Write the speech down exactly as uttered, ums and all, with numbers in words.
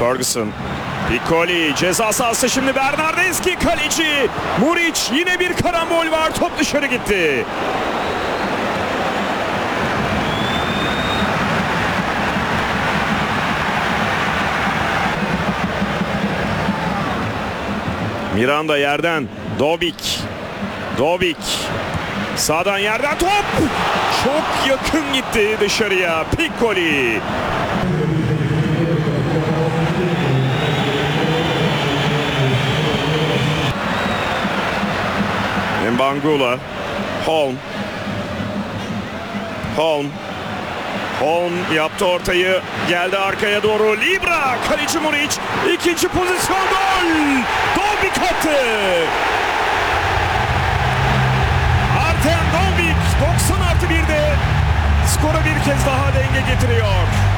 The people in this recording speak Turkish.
Ferguson. Piccoli ceza sahası, şimdi Bernardeschi kaleci. Muriç, yine bir karambol var, top dışarı gitti. Miranda yerden, Dobik. Dobik. Sağdan yerden top. Çok yakın gitti dışarıya. Piccoli. Mbangula. Holm. Holm. Holm yaptı ortayı. Geldi arkaya doğru. Libra. Kaleci Muriç. İkinci pozisyon, gol. Dobik attı. Artem Dobik doksan artı birde skora bir kez daha denge getiriyor.